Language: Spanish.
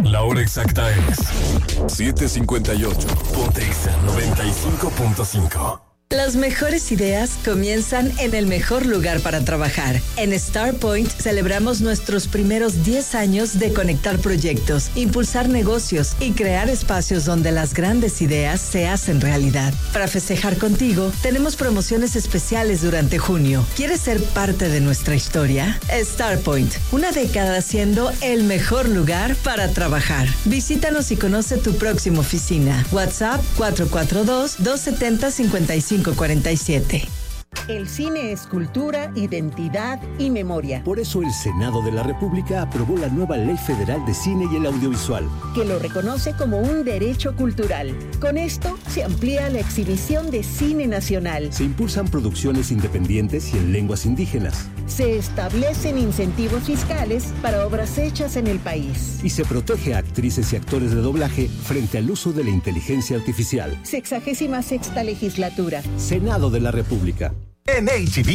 La hora exacta es 7:58. Ponte Exa 95.5. Las mejores ideas comienzan en el mejor lugar para trabajar. En StarPoint celebramos nuestros primeros 10 años de conectar proyectos, impulsar negocios y crear espacios donde las grandes ideas se hacen realidad. Para festejar contigo, tenemos promociones especiales durante junio. ¿Quieres ser parte de nuestra historia? StarPoint, una década siendo el mejor lugar para trabajar. Visítanos y conoce tu próxima oficina. WhatsApp 442-270-5547. El cine es cultura, identidad y memoria. Por eso el Senado de la República aprobó la nueva Ley Federal de Cine y el Audiovisual, que lo reconoce como un derecho cultural. Con esto se amplía la exhibición de cine nacional. Se impulsan producciones independientes y en lenguas indígenas. Se establecen incentivos fiscales para obras hechas en el país. Y se protege a actrices y actores de doblaje frente al uso de la inteligencia artificial. 66ª legislatura. Senado de la República. En H-E-B